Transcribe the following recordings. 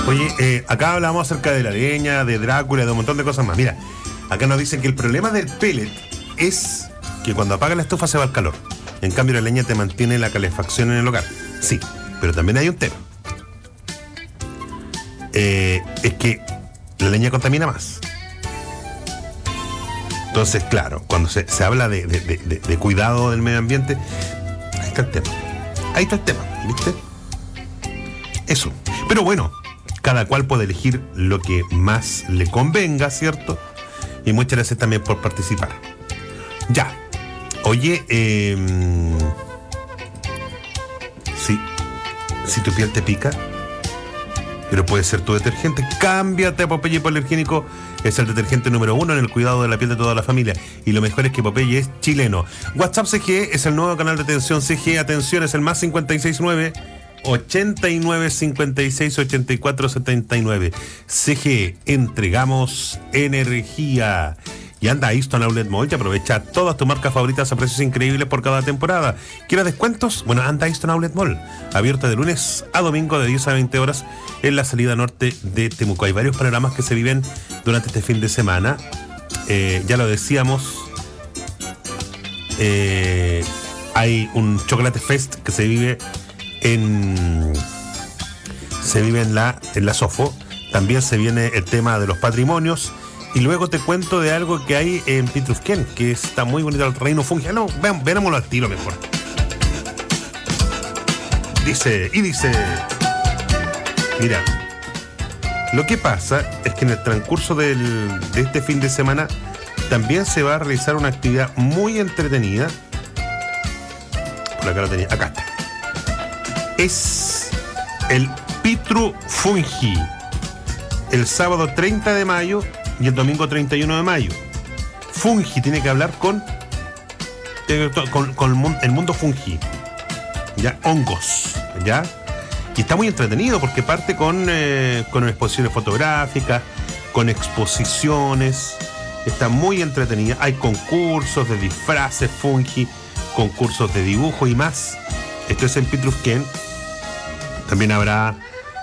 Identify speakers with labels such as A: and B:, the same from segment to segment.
A: Oye, acá hablamos acerca de la leña, de Drácula, de un montón de cosas más. Mira, acá nos dicen que el problema del pellet es que cuando apaga la estufa se va el calor. En cambio, la leña te mantiene la calefacción en el hogar. Sí, pero también hay un tema. Es que la leña contamina más. Entonces, claro, cuando se habla de cuidado del medio ambiente, ahí está el tema. Ahí está el tema, ¿viste? Eso. Pero bueno, cada cual puede elegir lo que más le convenga, ¿cierto? Y muchas gracias también por participar. Ya. Oye, si tu piel te pica, pero puede ser tu detergente, cámbiate a Popeye Hipoalergénico. Es el detergente número 1 en el cuidado de la piel de toda la familia. Y lo mejor es que Popeye es chileno. WhatsApp CGE es el nuevo canal de atención CGE. Atención, es el más 569 89 56 84 79. CGE, entregamos energía. Y anda a Easton Outlet Mall y aprovecha todas tus marcas favoritas a precios increíbles por cada temporada. ¿Quieres descuentos? Bueno, anda a Easton Outlet Mall. Abierta de lunes a domingo de 10 a 20 horas en la salida norte de Temuco. Hay varios panoramas que se viven durante este fin de semana. Ya lo decíamos. Hay un Chocolate Fest que se vive en la Sofo. También se viene el tema de los patrimonios. Y luego te cuento de algo que hay en Pitrufquén, que está muy bonito, el reino fungi. No, veámoslo al tiro mejor. Dice, mira, lo que pasa es que en el transcurso de este fin de semana también se va a realizar una actividad muy entretenida. Por acá lo tenía, acá está. Es el Pitrufungi, el sábado 30 de mayo y el domingo 31 de mayo. Fungi tiene que hablar con el mundo fungi, ya, hongos, ya. Y está muy entretenido porque parte con exposiciones fotográficas, con exposiciones. Está muy entretenida. Hay concursos de disfraces fungi, concursos de dibujo y más. Esto es en Pitrufquén. También habrá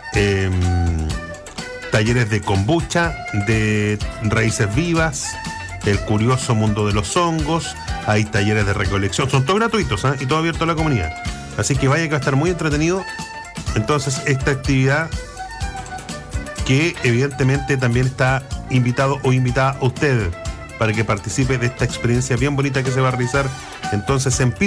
A: talleres de kombucha, de raíces vivas, el curioso mundo de los hongos. Hay talleres de recolección. Son todos gratuitos, ¿eh? Y todo abierto a la comunidad. Así que vaya que va a estar muy entretenido. Entonces, esta actividad que evidentemente también está invitado o invitada a usted para que participe de esta experiencia bien bonita que se va a realizar entonces en